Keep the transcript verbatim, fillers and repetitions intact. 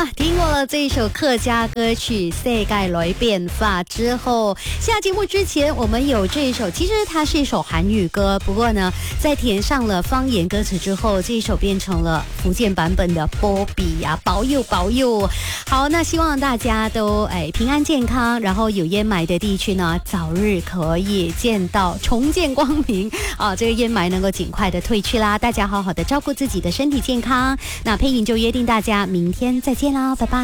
啊，听过了这一首客家歌曲《世界来变化》之后，下节目之前我们有这一首，其实它是一首韩语歌，不过呢，在填上了方言歌词之后，这一首变成了福建版本的波比呀，保佑保佑。好，那希望大家都哎平安健康，然后有烟霾的地区呢，早日可以见到重见光明啊，这个烟霾能够尽快的退去啦。大家好好的照顾自己的身体健康。那佩莹就约定大家明天再见啦，拜拜。